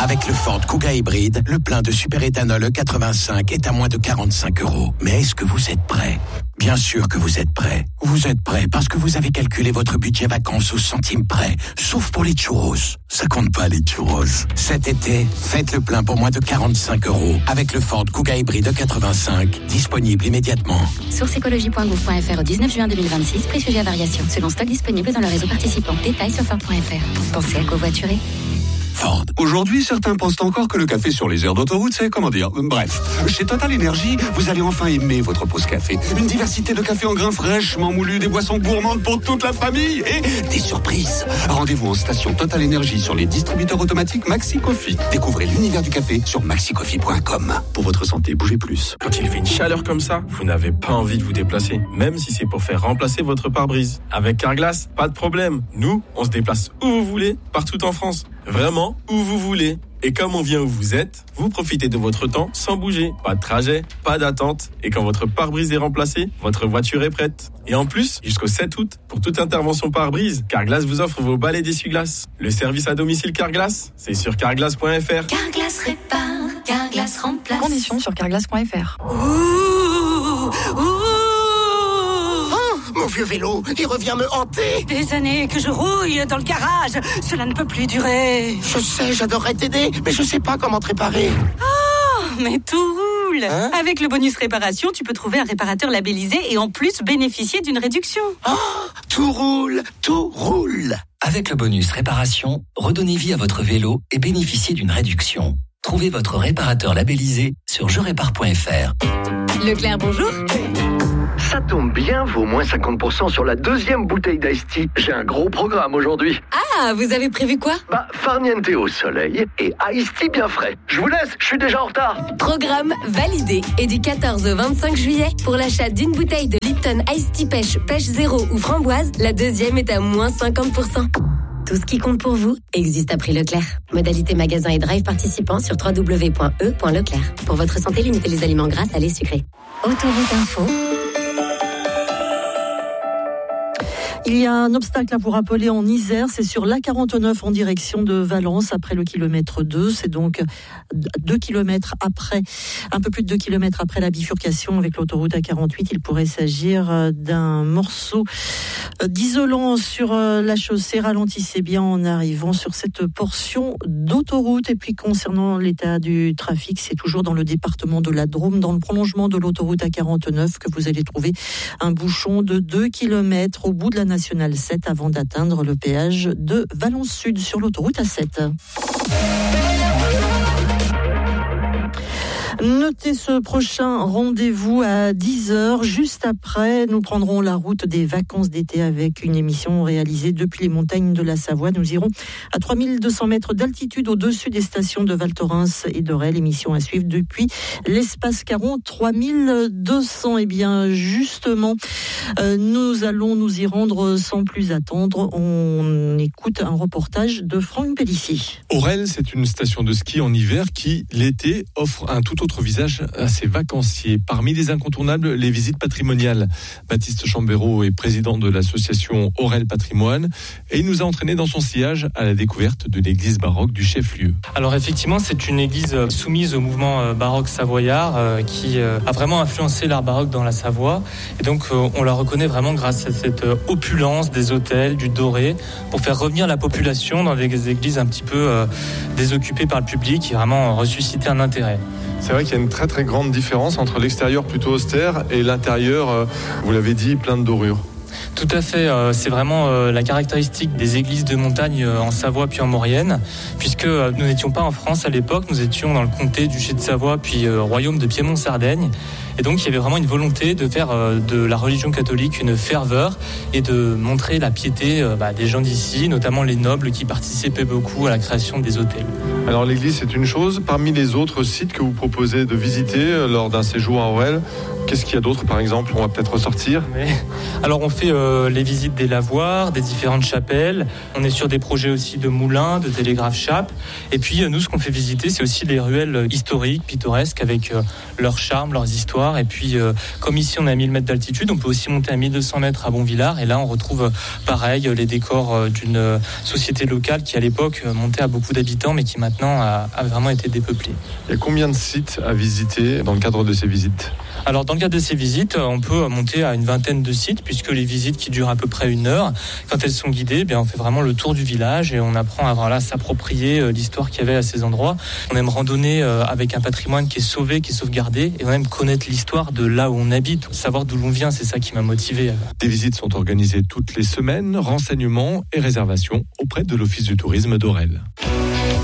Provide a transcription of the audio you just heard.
Avec le Ford Kuga hybride, le plein de superéthanol E85 est à moins de 45 €. Mais est-ce que vous êtes prêt ? Bien sûr que vous êtes prêt. Vous êtes prêt parce que vous avez calculé votre budget vacances au centime près. Sauf pour les churros. Ça compte pas les churros. Cet été, faites le plein pour moins de 45 € avec le Ford Kuga hybride E85. Disponible immédiatement. Source écologie.gouv.fr au 19 juin 2026. Prix sujet à variation. Selon stock disponible dans le réseau participant. Détails sur Ford.fr. Pensez à covoiturer. Ford. Aujourd'hui, certains pensent encore que le café sur les aires d'autoroute, c'est comment dire. Bref, chez Total Énergie, vous allez enfin aimer votre pause café. Une diversité de cafés en grains fraîchement moulus, des boissons gourmandes pour toute la famille et des surprises. Rendez-vous en station Total Énergie sur les distributeurs automatiques Maxi Coffee. Découvrez l'univers du café sur maxicoffee.com. Pour votre santé, bougez plus. Quand il fait une chaleur comme ça, vous n'avez pas envie de vous déplacer, même si c'est pour faire remplacer votre pare-brise. Avec Carglass, pas de problème. Nous, on se déplace où vous voulez, partout en France. Vraiment, où vous voulez. Et comme on vient où vous êtes, vous profitez de votre temps sans bouger. Pas de trajet, pas d'attente. Et quand votre pare-brise est remplacé, votre voiture est prête. Et en plus, jusqu'au 7 août, pour toute intervention pare-brise, Carglass vous offre vos balais d'essuie-glace. Le service à domicile Carglass, c'est sur carglass.fr. Carglass répare, Carglass remplace. Conditions sur carglass.fr. Mon vieux vélo, il revient me hanter. Des années que je rouille dans le garage. Cela ne peut plus durer. Je sais, j'adorerais t'aider, mais je sais pas comment te réparer. Oh, mais tout roule. Avec le bonus réparation, tu peux trouver un réparateur labellisé et en plus bénéficier d'une réduction. Oh, tout roule, tout roule. Avec le bonus réparation, redonnez vie à votre vélo et bénéficiez d'une réduction. Trouvez votre réparateur labellisé sur jerépare.fr. Leclerc, bonjour. Ça tombe bien, vaut moins 50% sur la deuxième bouteille d'Ice Tea. J'ai un gros programme aujourd'hui. Ah, vous avez prévu quoi ? Farniente au soleil et Ice Tea bien frais. Je vous laisse, je suis déjà en retard. Programme validé. Et du 14 au 25 juillet, pour l'achat d'une bouteille de Lipton Ice Tea Pêche zéro ou framboise, la deuxième est à moins 50%. Tout ce qui compte pour vous existe à prix Leclerc. Modalité magasin et drive participants sur www.e.leclerc. Pour votre santé, limitez les aliments gras, salés, sucrés. Autoroute Info. Il y a un obstacle pour appeler en Isère, c'est sur l'A49 en direction de Valence, après le kilomètre 2. C'est donc 2 kilomètres après, un peu plus de 2 kilomètres après la bifurcation avec l'autoroute A48. Il pourrait s'agir d'un morceau d'isolant sur la chaussée. Ralentissez bien en arrivant sur cette portion d'autoroute. Et puis concernant l'état du trafic, c'est toujours dans le département de la Drôme, dans le prolongement de l'autoroute A49, que vous allez trouver un bouchon de 2 kilomètres au bout de la Nationale 7 avant d'atteindre le péage de Valence Sud sur l'autoroute A7. Notez ce prochain rendez-vous à 10h. Juste après, nous prendrons la route des vacances d'été avec une émission réalisée depuis les montagnes de la Savoie. Nous irons à 3200 mètres d'altitude au-dessus des stations de Val Thorens et d'Orel. Émission à suivre depuis l'espace Caron 3200. Et bien, justement, nous allons nous y rendre sans plus attendre. On écoute un reportage de Franck Pellissier. Orel, c'est une station de ski en hiver qui, l'été, offre un tout autre visage à ses vacanciers. Parmi les incontournables, les visites patrimoniales. Baptiste Chambéraud est président de l'association Orel Patrimoine et il nous a entraînés dans son sillage à la découverte de l'église baroque du chef-lieu. Alors effectivement, c'est une église soumise au mouvement baroque savoyard qui a vraiment influencé l'art baroque dans la Savoie. Et donc on la reconnaît vraiment grâce à cette opulence des autels, du doré, pour faire revenir la population dans des églises un petit peu désoccupées par le public et vraiment ressusciter un intérêt. C'est vrai qu'il y a une très très grande différence entre l'extérieur plutôt austère et l'intérieur, vous l'avez dit, plein de dorures. Tout à fait, c'est vraiment la caractéristique des églises de montagne en Savoie puis en Maurienne, puisque nous n'étions pas en France à l'époque, nous étions dans le comté, duché de Savoie puis royaume de Piémont-Sardaigne. Et donc il y avait vraiment une volonté de faire de la religion catholique une ferveur et de montrer la piété des gens d'ici, notamment les nobles qui participaient beaucoup à la création des hôtels. Alors l'église c'est une chose, parmi les autres sites que vous proposez de visiter lors d'un séjour à Orel, Qu'est-ce qu'il y a d'autre, par exemple? On va peut-être ressortir. Alors on fait les visites des lavoirs, des différentes chapelles. On est sur des projets aussi de moulins, de télégraphes-chapes. Et puis nous, ce qu'on fait visiter, c'est aussi les ruelles historiques, pittoresques, avec leur charme, leurs histoires. Et puis comme ici on est à 1000 mètres d'altitude, on peut aussi monter à 1200 mètres à Bonvillars. Et là on retrouve pareil les décors d'une société locale qui à l'époque montait à beaucoup d'habitants, mais qui maintenant a vraiment été dépeuplée. Il y a combien de sites à visiter dans le cadre de ces visites? Alors dans le cadre de ces visites, on peut monter à une vingtaine de sites, puisque les visites qui durent à peu près 1 heure, quand elles sont guidées, on fait vraiment le tour du village et on apprend à s'approprier l'histoire qu'il y avait à ces endroits. On aime randonner avec un patrimoine qui est sauvé, qui est sauvegardé, et on aime connaître l'histoire de là où on habite, savoir d'où l'on vient, c'est ça qui m'a motivé. Des visites sont organisées toutes les semaines, renseignements et réservations auprès de l'Office du tourisme d'Orel.